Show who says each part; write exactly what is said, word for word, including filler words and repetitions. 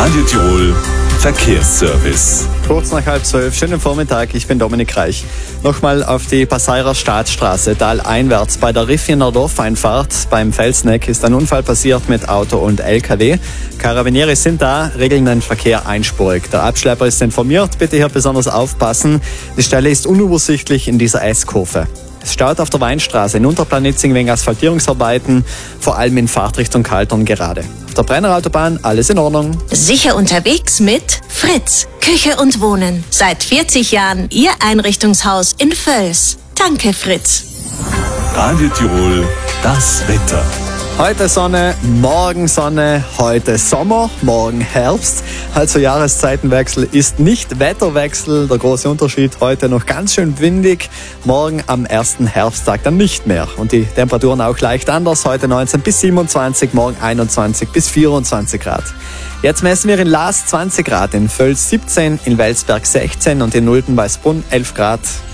Speaker 1: Radio Tirol Verkehrsservice.
Speaker 2: Kurz nach halb zwölf, schönen Vormittag, ich bin Dominik Reich. Nochmal auf die Passairer Staatsstraße, taleinwärts. Bei der Riffiner Dorfeinfahrt beim Felsneck ist ein Unfall passiert mit Auto und L K W. Karabinieri sind da, regeln den Verkehr einspurig. Der Abschlepper ist informiert, bitte hier besonders aufpassen. Die Stelle ist unübersichtlich in dieser S-Kurve. Es staut auf der Weinstraße in Unterplanitzing wegen Asphaltierungsarbeiten, vor allem in Fahrtrichtung Kaltern gerade. Auf der Brennerautobahn alles in Ordnung.
Speaker 3: Sicher unterwegs mit Fritz, Küche und Wohnen. Seit vierzig Jahren Ihr Einrichtungshaus in Völs. Danke, Fritz.
Speaker 1: Radio Tirol, das Wetter.
Speaker 2: Heute Sonne, morgen Sonne, heute Sommer, morgen Herbst. Also Jahreszeitenwechsel ist nicht Wetterwechsel. Der große Unterschied, heute noch ganz schön windig, morgen am ersten Herbsttag dann nicht mehr. Und die Temperaturen auch leicht anders, heute neunzehn bis siebenundzwanzig, morgen einundzwanzig bis vierundzwanzig Grad. Jetzt messen wir in Laas zwanzig Grad, in Völs siebzehn, in Welsberg sechzehn und in Nulten bei Sprunn elf Grad.